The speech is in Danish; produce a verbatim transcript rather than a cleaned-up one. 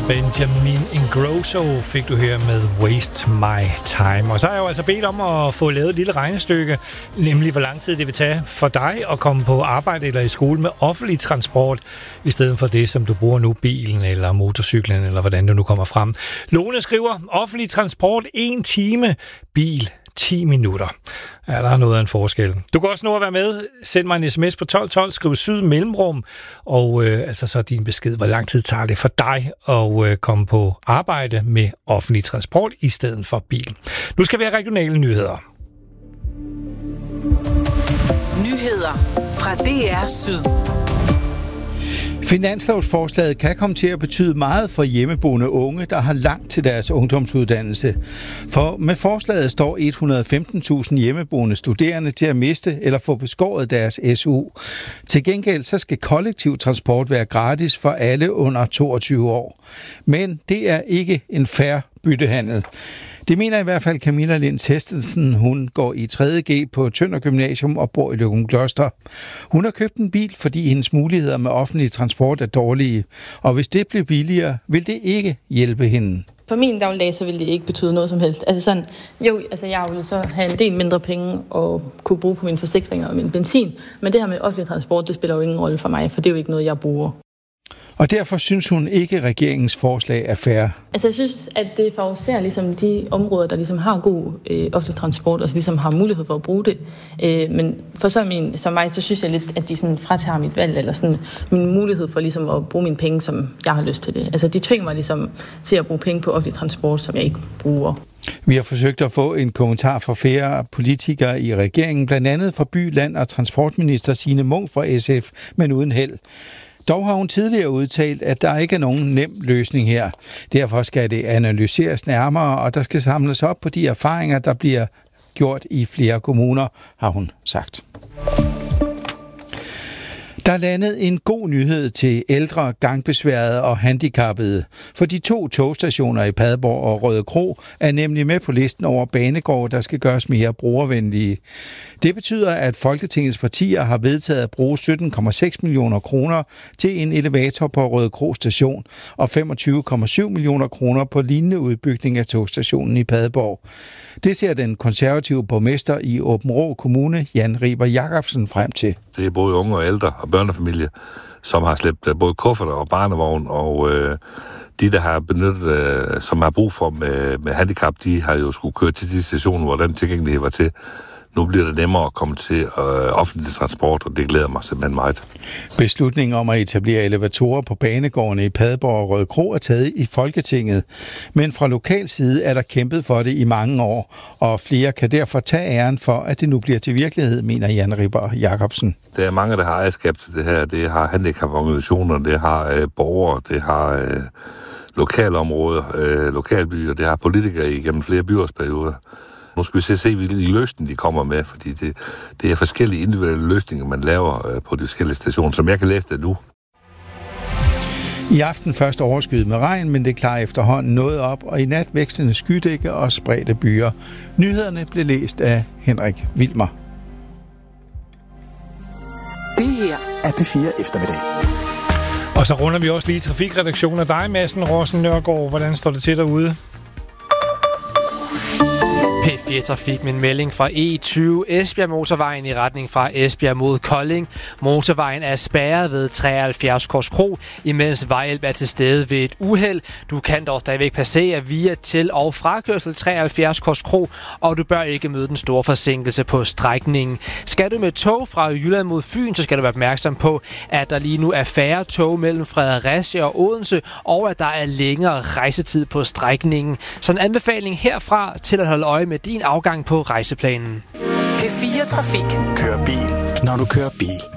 Benjamin Ingrosso fik du her med Waste My Time. Og så har jeg jo altså bedt om at få lavet et lille regnestykke, nemlig hvor lang tid det vil tage for dig at komme på arbejde eller i skole med offentlig transport, i stedet for det, som du bruger nu, bilen eller motorcyklen, eller hvordan du nu kommer frem. Lone skriver, offentlig transport en time, bil ti minutter. Ja, der er noget af en forskel. Du kan også nå at være med. Send mig en sms på tolv tolv, skriv syd mellemrum, og øh, altså så din besked, hvor lang tid tager det for dig at øh, komme på arbejde med offentlig transport i stedet for bil. Nu skal vi have regionale nyheder. Nyheder fra D R Syd. Finanslovsforslaget kan komme til at betyde meget for hjemmeboende unge, der har langt til deres ungdomsuddannelse. For med forslaget står et hundrede og femten tusind hjemmeboende studerende til at miste eller få beskåret deres S U. Til gengæld så skal kollektiv transport være gratis for alle under toogtyve år. Men det er ikke en fair byttehandel. Det mener i hvert fald Camilla Lind Testensen. Hun går i tredje G på Tønder Gymnasium og bor i Løgumkloster. Hun har købt en bil, fordi hendes muligheder med offentlig transport er dårlige. Og hvis det bliver billigere, vil det ikke hjælpe hende. For min dagligdag, så vil det ikke betyde noget som helst. Altså sådan, jo, altså jeg vil så have en del mindre penge og kunne bruge på mine forsikringer og min benzin. Men det her med offentlig transport, det spiller jo ingen rolle for mig, for det er jo ikke noget, jeg bruger. Og derfor synes hun ikke, at regeringens forslag er fair. Altså jeg synes, at det favoriserer ligesom de områder, der ligesom har god øh, offentlig transport, og ligesom har mulighed for at bruge det. Øh, men for så min, som mig, så synes jeg lidt, at de sådan fratager mit valg, eller sådan min mulighed for ligesom at bruge mine penge, som jeg har lyst til det. Altså de tvinger mig ligesom til at bruge penge på offentlig transport, som jeg ikke bruger. Vi har forsøgt at få en kommentar fra flere politikere i regeringen, blandt andet fra By-, Land- og Transportminister Signe Munk fra S F, men uden held. Dog har hun tidligere udtalt, at der ikke er nogen nem løsning her. Derfor skal det analyseres nærmere, og der skal samles op på de erfaringer, der bliver gjort i flere kommuner, har hun sagt. Der er landet en god nyhed til ældre, gangbesværede og handicappede. For de to togstationer i Padborg og Rødekro er nemlig med på listen over banegårde, der skal gøres mere brugervenlige. Det betyder, at Folketingets partier har vedtaget at bruge sytten komma seks millioner kroner til en elevator på Rødekro station og femogtyve komma syv millioner kroner på lignende udbygning af togstationen i Padborg. Det ser den konservative borgmester i Aabenraa Kommune, Jan Riber Jacobsen, frem til. Det er både unge og ældre og børnefamilier, som har slæbt både kufferter og barnevogn, og øh, de, der har benyttet, øh, som har brug for med, med handicap, de har jo skulle køre til de stationer, hvor den tilgængelighed var til. Nu bliver det nemmere at komme til øh, offentlig transport, og det glæder mig simpelthen meget. Beslutningen om at etablere elevatorer på banegårdene i Padborg og Rødekro er taget i Folketinget. Men fra lokal side er der kæmpet for det i mange år, og flere kan derfor tage æren for, at det nu bliver til virkelighed, mener Jan Riber Jacobsen. Der er mange, der har ejerskab til det her. Det har handicaporganisationer, det har øh, borgere, det har øh, lokalområder, øh, lokalbyer, det har politikere igennem flere byrådsperioder. Nu skal vi se, se hvilke løsninger de kommer med, fordi det, det er forskellige individuelle løsninger, man laver øh, på de forskellige stationer, som jeg kan læse det nu. I aften først overskyet med regn, men det klarer efterhånden noget op, og i nat vækstende skydække og spredte byer. Nyhederne blev læst af Henrik Wilmer. Det her er P fire Eftermiddag. Og så runder vi også lige trafikredaktionen af dig, Madsen Rossen Nørgaard. Hvordan står det til derude? P fire Trafik med en melding fra E tyve Esbjerg Motorvejen i retning fra Esbjerg mod Kolding. Motorvejen er spærret ved treoghalvfjerds Korskro, imens vejhjælp er til stede ved et uheld. Du kan dog stadigvæk passere via til og frakørsel treoghalvfjerds Korskro, og du bør ikke møde den store forsinkelse på strækningen. Skal du med tog fra Jylland mod Fyn, så skal du være opmærksom på, at der lige nu er færre tog mellem Fredericia og Odense, og at der er længere rejsetid på strækningen. Så en anbefaling herfra til at holde øje med din afgang på rejseplanen. P fire Trafik. Kør bil, når du kører bil.